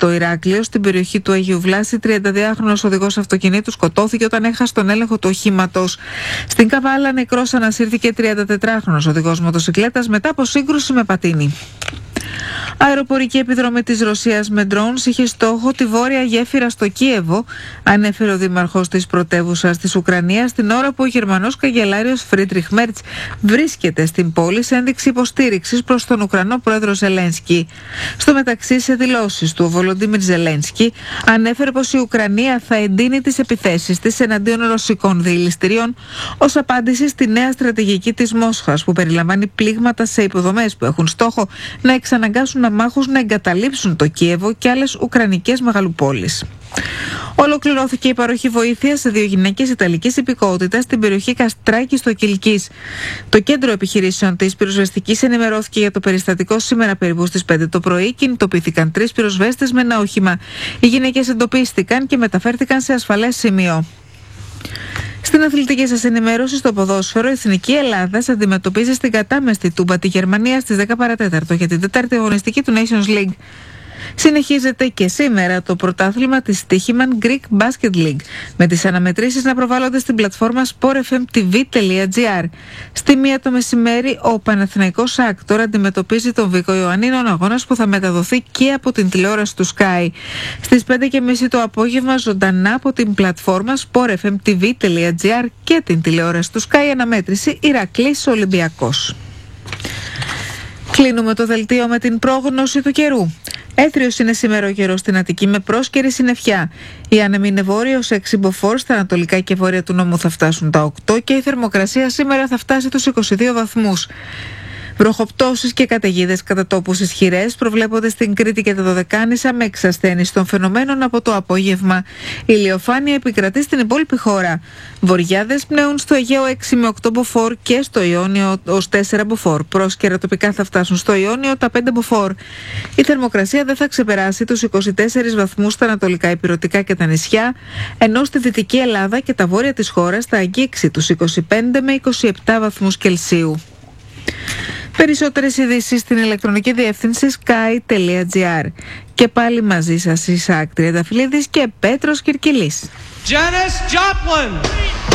στο Ηράκλειο, στην περιοχή του Αγίου Βλάση, 32χρονος οδηγός αυτοκινήτου σκοτώθηκε όταν έχασε τον έλεγχο του οχήματος. Στην Καβάλα νεκρός ανασύρθηκε 34χρονος οδηγός μοτοσικλέτας μετά από σύγκρουση με πατίνι. Αεροπορική επιδρομή της Ρωσίας με drones είχε στόχο τη βόρεια γέφυρα στο Κίεβο, ανέφερε ο δήμαρχος της πρωτεύουσας της Ουκρανίας την ώρα που ο Γερμανός καγκελάριος Φρίντριχ Μέρτς βρίσκεται στην πόλη σε ένδειξη υποστήριξης προς τον Ουκρανό πρόεδρο Ζελένσκι. Στο μεταξύ, σε δηλώσεις του, ο Βολοντίμιρ Ζελένσκι ανέφερε πως η Ουκρανία θα εντείνει τις επιθέσεις της εναντίον ρωσικών διελιστηρίων ως απάντηση στη νέα στρατηγική της Μόσχας, που περιλαμβάνει πλήγματα σε υποδομές που έχουν στόχο να εξαναγκάσουν αμάχους να εγκαταλείψουν το Κίεβο και άλλες ουκρανικές μεγαλοπόλεις. Ολοκληρώθηκε η παροχή βοήθειας σε 2 γυναίκες Ιταλικής υπηκότητας στην περιοχή Καστράκη στο Κιλκής. Το κέντρο επιχειρήσεων της πυροσβεστικής ενημερώθηκε για το περιστατικό σήμερα περίπου στις 5 το πρωί. Κινητοποιήθηκαν 3 πυροσβέστες με ένα όχημα. Οι γυναίκες εντοπίστηκαν και μεταφέρθηκαν σε ασφαλές σημείο. Στην αθλητική σας ενημέρωση, στο ποδόσφαιρο, η Εθνική Ελλάδας αντιμετωπίζει στην κατάμεστη Τούμπα τη Γερμανία στις 10 παρατέταρτο για την 4η αγωνιστική του Nations League. Συνεχίζεται και σήμερα το πρωτάθλημα της Stoichman Greek Basket League, με τις αναμετρήσεις να προβάλλονται στην πλατφόρμα sportfmtv.gr. Στη 1 το μεσημέρι, ο Παναθηναϊκός Άκτορ αντιμετωπίζει τον Βίκο Ιωαννίνων, αγώνας που θα μεταδοθεί και από την τηλεόραση του Sky. Στις 5:30 το απόγευμα, ζωντανά από την πλατφόρμα sportfmtv.gr και την τηλεόραση του Sky, αναμέτρηση Ηρακλής Ολυμπιακός. Κλείνουμε το δελτίο με την πρόγνωση του καιρού. Έθριος είναι σήμερα ο καιρός στην Αττική με πρόσκαιρη συννεφιά. Η άνεμη είναι βόρειος 6 μποφόρ, στα ανατολικά και βόρεια του νόμου θα φτάσουν τα 8 και η θερμοκρασία σήμερα θα φτάσει τους 22 βαθμούς. Βροχοπτώσεις και καταιγίδες κατά τόπους ισχυρές προβλέπονται στην Κρήτη και τα Δωδεκάνησα, με εξασθένιση των φαινομένων από το απόγευμα. Η ηλιοφάνεια επικρατεί στην υπόλοιπη χώρα. Βοριάδες πνέουν στο Αιγαίο 6 με 8 μποφόρ και στο Ιόνιο ως 4 μποφόρ. Πρόσκαιρα τοπικά θα φτάσουν στο Ιόνιο τα 5 μποφόρ. Η θερμοκρασία δεν θα ξεπεράσει τους 24 βαθμούς στα ανατολικά ηπειρωτικά και τα νησιά, ενώ στη Δυτική Ελλάδα και τα βόρεια της χώρας θα αγγίξει τους 25 με 27 βαθμούς Κελσίου. Περισσότερες ειδήσεις στην ηλεκτρονική διεύθυνση sky.gr. Και πάλι μαζί σας Ισαάκ Τριανταφυλλίδης και Πέτρος Κυρκυλής.